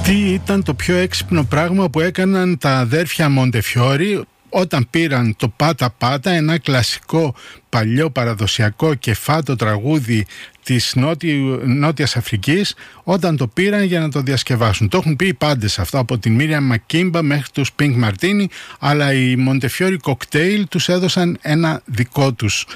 Τι ήταν το πιο έξυπνο πράγμα που έκαναν τα αδέρφια Μοντεφιόρι όταν πήραν το Πάτα Πάτα, ένα κλασικό παλιό παραδοσιακό κεφάτο τραγούδι της Νότιας Αφρικής, όταν το πήραν για να το διασκευάσουν. Το έχουν πει οι πάντες αυτό, από τη Μίρια Μακίμπα μέχρι τους Pink Martini, αλλά οι Μοντεφιόρι Κοκτέιλ τους έδωσαν ένα δικό τους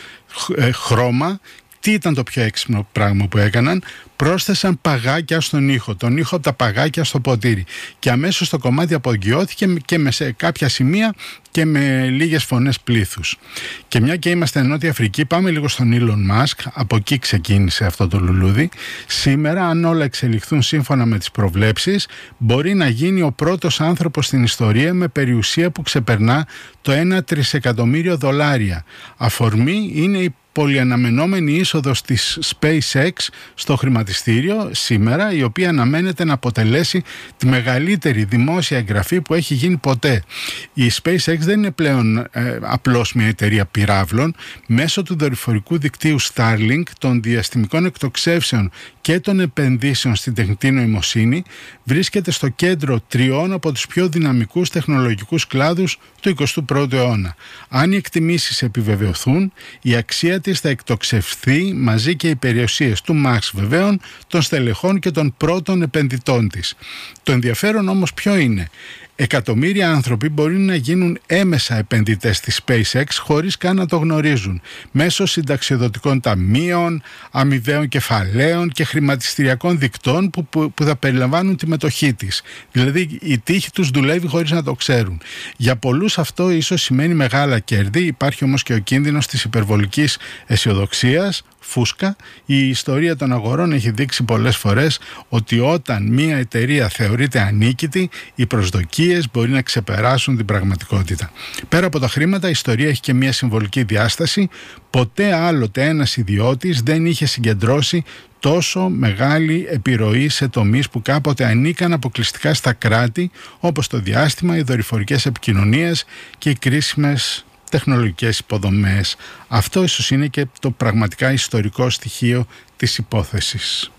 χρώμα. Τι ήταν το πιο έξυπνο πράγμα που έκαναν? Πρόσθεσαν παγάκια στον ήχο, τον ήχο από τα παγάκια στο ποτήρι, και αμέσως το κομμάτι απογειώθηκε και σε κάποια σημεία και με λίγες φωνές πλήθους. Και μια και είμαστε Νότια Αφρική, πάμε λίγο στον Elon Musk. Από εκεί ξεκίνησε αυτό το λουλούδι. Σήμερα, αν όλα εξελιχθούν σύμφωνα με τις προβλέψεις, μπορεί να γίνει ο πρώτος άνθρωπος στην ιστορία με περιουσία που ξεπερνά το 1 τρισεκατομμύριο δολάρια. Αφορμή είναι η πολυαναμενόμενη είσοδος της SpaceX στο χρηματιστήριο σήμερα, η οποία αναμένεται να αποτελέσει τη μεγαλύτερη δημόσια εγγραφή που έχει γίνει ποτέ. Η SpaceX δεν είναι πλέον απλώς μια εταιρεία πυράβλων. Μέσω του δορυφορικού δικτύου Starlink, των διαστημικών εκτοξεύσεων και των επενδύσεων στην τεχνητή νοημοσύνη, βρίσκεται στο κέντρο τριών από τους πιο δυναμικούς τεχνολογικούς κλάδους του 21ου αιώνα. Αν οι εκτιμήσεις επιβεβαιωθούν, η αξία της θα εκτοξευθεί μαζί και οι περιουσίες του Μαξ βεβαίων, των στελεχών και των πρώτων επενδυτών της. Το ενδιαφέρον όμως ποιο είναι? Εκατομμύρια άνθρωποι μπορεί να γίνουν έμεσα επενδυτές της SpaceX χωρίς καν να το γνωρίζουν, μέσω συνταξιοδοτικών ταμείων, αμοιβαίων κεφαλαίων και χρηματιστηριακών δικτών που θα περιλαμβάνουν τη μετοχή της. Δηλαδή η τύχη τους δουλεύει χωρίς να το ξέρουν. Για πολλούς αυτό ίσως σημαίνει μεγάλα κέρδη. Υπάρχει όμως και ο κίνδυνος της υπερβολικής αισιοδοξίας, φούσκα. Η ιστορία των αγορών έχει δείξει πολλές φορές ότι όταν μια εταιρεία θεωρείται ανίκητη, οι προσδοκίες μπορεί να ξεπεράσουν την πραγματικότητα. Πέρα από τα χρήματα, η ιστορία έχει και μια συμβολική διάσταση. Ποτέ άλλοτε ένας ιδιώτης δεν είχε συγκεντρώσει τόσο μεγάλη επιρροή σε τομείς που κάποτε ανήκαν αποκλειστικά στα κράτη, όπως το διάστημα, οι δορυφορικές επικοινωνίες και οι κρίσιμες τεχνολογικές υποδομές. Αυτό ίσως είναι και το πραγματικά ιστορικό στοιχείο της υπόθεσης.